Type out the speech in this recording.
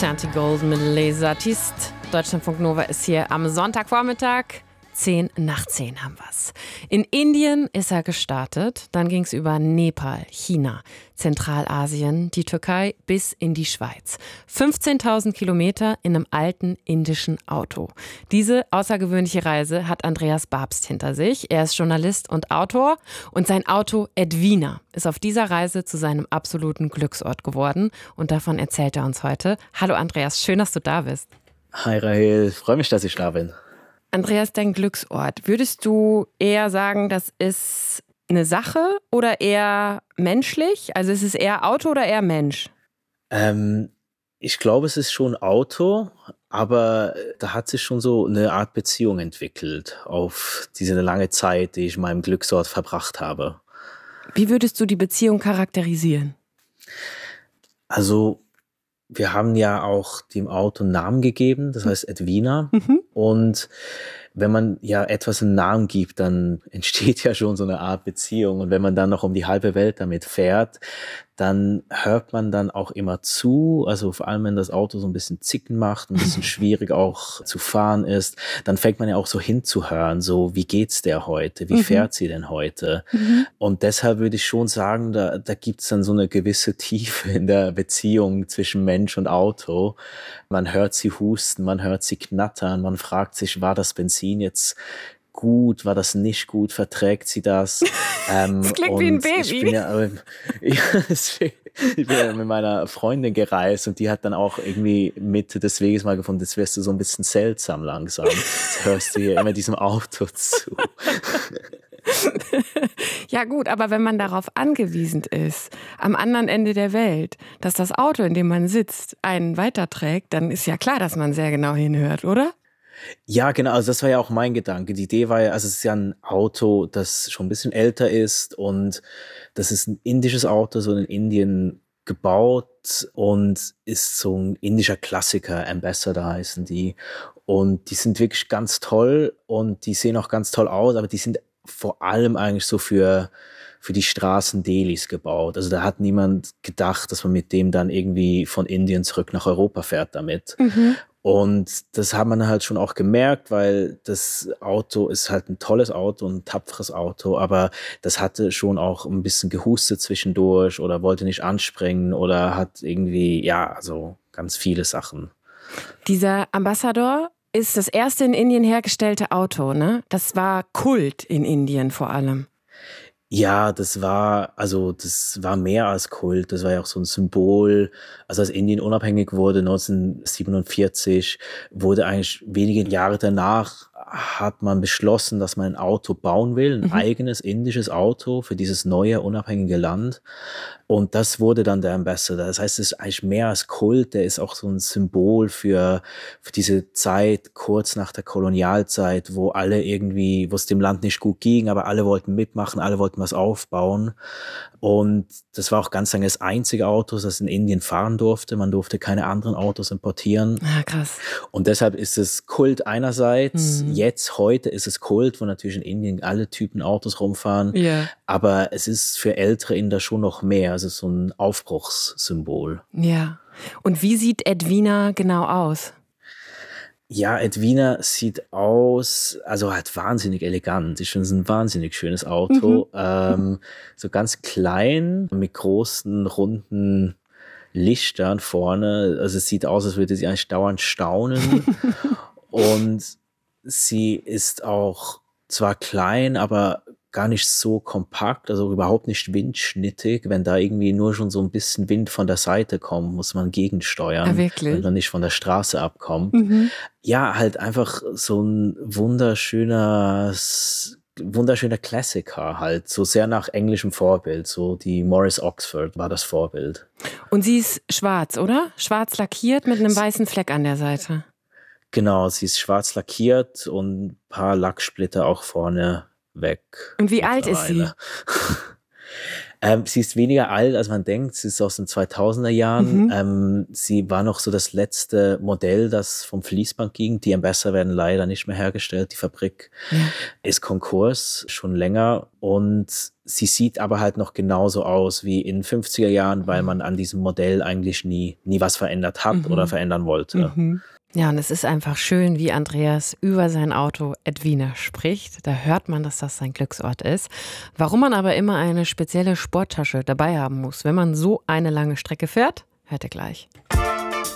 Santi Golden mit Les Artistes. Deutschlandfunk Nova ist hier am Sonntagvormittag. 10 nach 10 haben wir's. In Indien ist er gestartet, dann ging es über Nepal, China, Zentralasien, die Türkei bis in die Schweiz. 15.000 Kilometer in einem alten indischen Auto. Diese außergewöhnliche Reise hat Andreas Babst hinter sich. Er ist Journalist und Autor und sein Auto Edwina ist auf dieser Reise zu seinem absoluten Glücksort geworden und davon erzählt er uns heute. Hallo Andreas, schön, dass du da bist. Hi Rahel, freue mich, dass ich da bin. Andreas, dein Glücksort. Würdest du eher sagen, das ist eine Sache oder eher menschlich? Also ist es eher Auto oder eher Mensch? Ich glaube, es ist schon Auto, aber da hat sich schon so eine Art Beziehung entwickelt auf diese lange Zeit, die ich in meinem Glücksort verbracht habe. Wie würdest du die Beziehung charakterisieren? Also, wir haben ja auch dem Auto einen Namen gegeben, das heißt Edwina. Und wenn man ja etwas einen Namen gibt, dann entsteht ja schon so eine Art Beziehung. Und wenn man dann noch um die halbe Welt damit fährt, dann hört man dann auch immer zu. Also vor allem, wenn das Auto so ein bisschen Zicken macht, ein bisschen schwierig auch zu fahren ist, dann fängt man ja auch so hinzuhören, so wie geht's der heute? Wie fährt sie denn heute? Und deshalb würde ich schon sagen, da gibt's dann so eine gewisse Tiefe in der Beziehung zwischen Mensch und Auto. Man hört sie husten, man hört sie knattern, man fragt sich, war das Benzin jetzt gut, war das nicht gut, verträgt sie das? Das klingt wie ein Baby. Ich bin ja mit meiner Freundin gereist und die hat dann auch irgendwie Mitte des Weges mal gefunden, jetzt wirst du so ein bisschen seltsam langsam. Jetzt hörst du hier immer diesem Auto zu. Ja gut, aber wenn man darauf angewiesen ist, am anderen Ende der Welt, dass das Auto, in dem man sitzt, einen weiterträgt, dann ist ja klar, dass man sehr genau hinhört, oder? Ja, genau, also das war ja auch mein Gedanke. Die Idee war ja, also es ist ja ein Auto, das schon ein bisschen älter ist und das ist ein indisches Auto, so in Indien gebaut und ist so ein indischer Klassiker, Ambassador heißen die. Und die sind wirklich ganz toll und die sehen auch ganz toll aus, aber die sind vor allem eigentlich so für die Straßen Delhis gebaut. Also da hat niemand gedacht, dass man mit dem dann irgendwie von Indien zurück nach Europa fährt damit. Und das hat man halt schon auch gemerkt, weil das Auto ist halt ein tolles Auto, ein tapferes Auto, aber das hatte schon auch ein bisschen gehustet zwischendurch oder wollte nicht anspringen oder hat irgendwie, ja, also ganz viele Sachen. Dieser Ambassador ist das erste in Indien hergestellte Auto, ne? Das war Kult in Indien vor allem. Ja, das war mehr als Kult. Das war ja auch so ein Symbol. Also als Indien unabhängig wurde, 1947, wurde eigentlich wenige Jahre danach hat man beschlossen, dass man ein Auto bauen will, ein eigenes indisches Auto für dieses neue, unabhängige Land. Und das wurde dann der Ambassador. Das heißt, es ist eigentlich mehr als Kult. Der ist auch so ein Symbol für diese Zeit kurz nach der Kolonialzeit, wo es dem Land nicht gut ging, aber alle wollten mitmachen, alle wollten was aufbauen. Und das war auch ganz lange das einzige Auto, das in Indien fahren durfte. Man durfte keine anderen Autos importieren. Ah, krass. Und deshalb ist es Kult einerseits. Heute ist es Kult, wo natürlich in Indien alle Typen Autos rumfahren. Ja. Aber es ist für ältere Inder schon noch mehr. Es ist so ein Aufbruchssymbol. Ja. Und wie sieht Edwina genau aus? Ja, Edwina sieht aus, also halt wahnsinnig elegant. Ich finde es ein wahnsinnig schönes Auto. So ganz klein, mit großen, runden Lichtern vorne. Also es sieht aus, als würde sie eigentlich dauernd staunen. Und sie ist auch zwar klein, aber gar nicht so kompakt, also überhaupt nicht windschnittig. Wenn da irgendwie nur schon so ein bisschen Wind von der Seite kommt, muss man gegensteuern, Ah, wirklich? wenn man nicht von der Straße abkommt. Ja, halt einfach so ein wunderschöner Klassiker halt, so sehr nach englischem Vorbild, so die Morris Oxford war das Vorbild. Und sie ist schwarz, oder? Schwarz lackiert mit einem weißen Fleck an der Seite. Genau, sie ist schwarz lackiert und ein paar Lacksplitter auch vorne weg. Und wie alt ist sie? Sie ist weniger alt, als man denkt. Sie ist aus den 2000er Jahren. Sie war noch so das letzte Modell, das vom Fließband ging. Die Ambassador werden leider nicht mehr hergestellt. Die Fabrik ist Konkurs, schon länger. Und sie sieht aber halt noch genauso aus wie in 50er Jahren, weil man an diesem Modell eigentlich nie was verändert hat oder verändern wollte. Ja, und es ist einfach schön, wie Andreas über sein Auto Edwina spricht. Da hört man, dass das sein Glücksort ist. Warum man aber immer eine spezielle Sporttasche dabei haben muss, wenn man so eine lange Strecke fährt, hört ihr gleich.